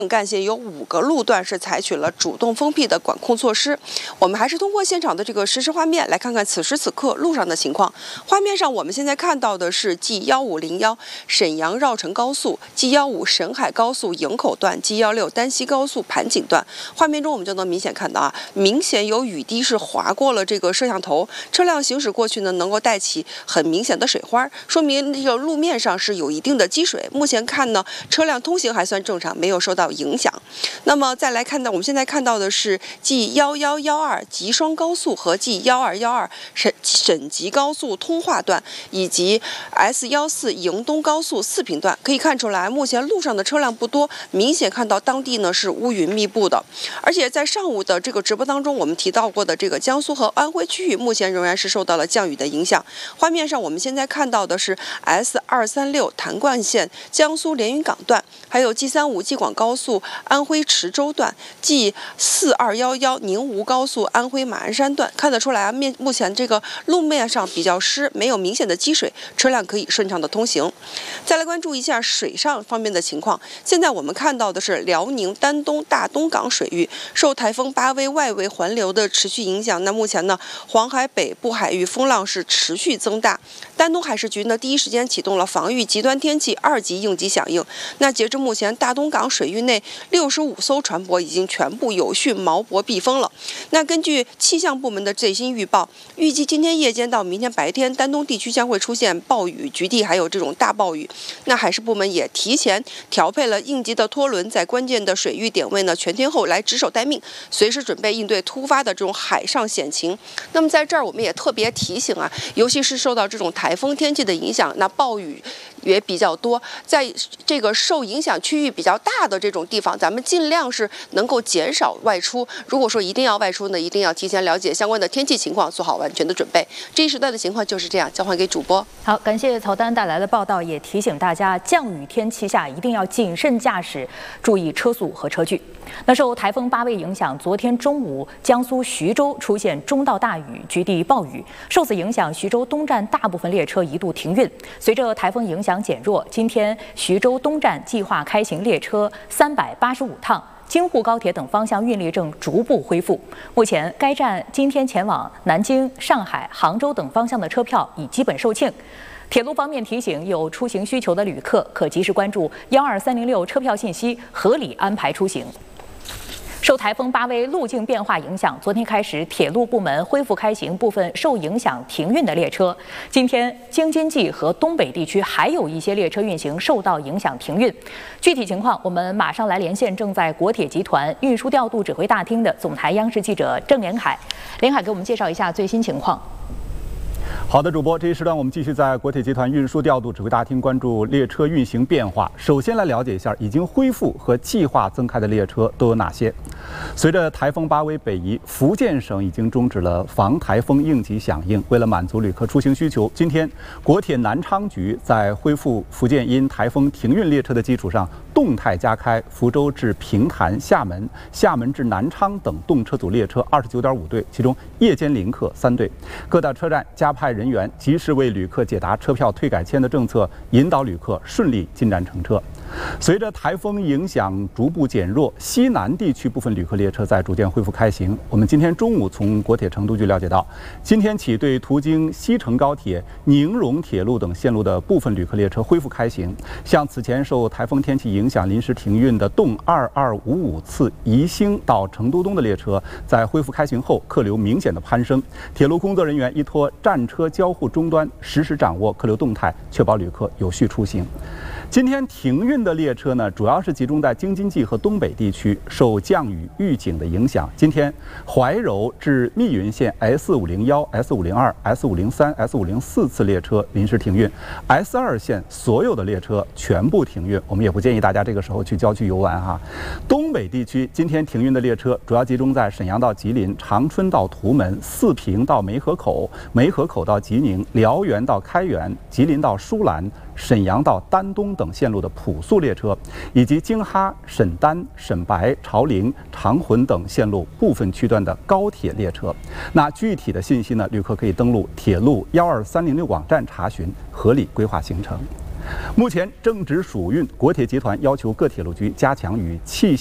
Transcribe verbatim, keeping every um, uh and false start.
干线有五个路段是采取了主动封闭的管控措施。我们还是通过现场的这个实时画面来看看此时此刻路上的情况。画面上我们现在看到的是 G 一五零一沈阳绕城高速、G 一五沈海高速营口段、G 一六丹西高速盘锦段。画面中我们就能明显看到啊，明显有雨滴是划过了这个摄像头，车辆行驶过去呢，能够带起很明显的水花，说明这个路面上是有一定的积水。目前看呢，车辆通行还算正常，没有受到影响。那么再来看到，我们现在看到的是 G 一一一二吉双高速和 G 一二一二沈沈吉高速通化段，以及 S 一四迎东高速四平段。可以看出来，目前路上的车辆不多，明显看到当地呢是乌云密布的。而且在上午的这个直播当中，我们提到过的这个江苏和安徽区域，目前仍然是受到了降雨的影响。画面上我们现在看到的是 S 二三六谭冠线江苏连云港段，还有 G 三五济广高速安徽池州段、G 四二一一宁吴高速安徽马鞍山段。看得出来啊，面目前这个路面上比较湿，没有明显的积水，车辆可以顺畅的通行。再来关注一下水上方面的情况。现在我们看到的是辽宁丹东大东港水域，受台风巴威外围环流的持续影响，那目前呢，黄海北部海域风浪是持续增大。丹东海事局呢，第一时间启动了防御极端天气二级应急响应。那截至目前，大东港水域内六十五艘船舶已经全部有序锚泊避风了。那根据气象部门的最新预报，预计今天夜间到明天白天，丹东地区将会出现暴雨、局地还有这种大暴雨。那海事部门也提前调配了应急的拖轮，在关键的水域点位呢全天候来值守待命，随时准备应对突发的这种海上险情。那么在这儿我们也特别提醒啊，尤其是受到这种台风天气的影响，那暴雨也比较多，在这个受影响区域比较大的这种地方，咱们尽量是能够减少外出。如果说一定要外出呢，一定要提前了解相关的天气情况，做好完全的准备。这一时段的情况就是这样，交还给主播。 好，感谢曹丹带来的报道，也提醒大家，降雨天气下一定要谨慎驾驶，注意车速和车距。那受台风巴威影响，昨天中午江苏徐州出现中到大雨，局地暴雨，受此影响，徐州东站大部分列车一度停运。随着台风影响减弱，今天徐州东站计划开行列车三百八十五趟。京沪高铁等方向运力正逐步恢复。目前，该站今天前往南京、上海、杭州等方向的车票已基本售罄。铁路方面提醒，有出行需求的旅客可及时关注幺二三零六车票信息，合理安排出行。受台风巴威路径变化影响，昨天开始，铁路部门恢复开行部分受影响停运的列车。今天，京津冀和东北地区还有一些列车运行受到影响停运。具体情况，我们马上来连线正在国铁集团运输调度指挥大厅的总台央视记者郑连海。连海给我们介绍一下最新情况。 好的，主播，这一时段我们继续在国铁集团运输调度指挥大厅关注列车运行变化。首先来了解一下已经恢复和计划增开的列车都有哪些。随着台风巴威北移，福建省已经终止了防台风应急响应。为了满足旅客出行需求，今天国铁南昌局在恢复福建因台风停运列车的基础上，动态加开福州至平潭、厦门、厦门至南昌等动车组列车二十九点五对，其中夜间临客三对。各大车站加派人员及时为旅客解答车票退改签的政策，引导旅客顺利进站乘车。随着台风影响逐步减弱，西南地区部分旅客列车在逐渐恢复开行。我们今天中午从国铁成都局了解到，今天起对途经西成高铁、宁荣铁路等线路的部分旅客列车恢复开行。像此前受台风天气影响临时停运的动二二五五次宜兴到成都东的列车，在恢复开行后，客流明显的攀升。铁路工作人员依托站车交互终端，实时掌握客流动态，确保旅客有序出行。今天停运的列车呢，主要是集中在京津冀和东北地区，受降雨预警的影响。今天怀柔至密云线 S 五零一、S 五零二、S 五零三、S 五零四次列车临时停运 ，S 二线所有的列车全部停运。我们也不建议大家这个时候去郊区游玩哈。东北地区今天停运的列车主要集中在沈阳到吉林、长春到图门、四平到梅河口、梅河口到吉宁、辽源到开原、吉林到舒兰、沈阳到丹东等线路的普速列车，以及京哈、沈丹、沈白、朝陵、长浑等线路部分区段的高铁列车。那具体的信息呢，旅客可以登录铁路幺二三零六网站查询，合理规划行程。 目前正值暑运，国铁集团要求各铁路局加强与汽